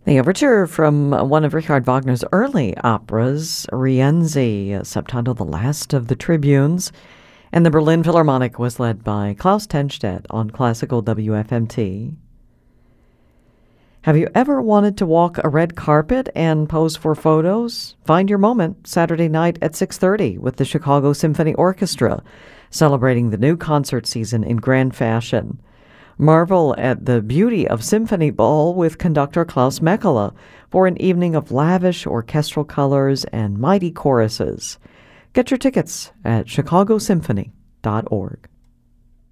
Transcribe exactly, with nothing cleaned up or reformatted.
The overture from one of Richard Wagner's early operas, Rienzi, subtitled The Last of the Tribunes, and the Berlin Philharmonic was led by Klaus Tenstedt on Classical W F M T. Have you ever wanted to walk a red carpet and pose for photos? Find your moment Saturday night at six thirty with the Chicago Symphony Orchestra, celebrating the new concert season in grand fashion. Marvel at the beauty of Symphony Ball with conductor Klaus Mekala for an evening of lavish orchestral colors and mighty choruses. Get your tickets at chicago symphony dot org.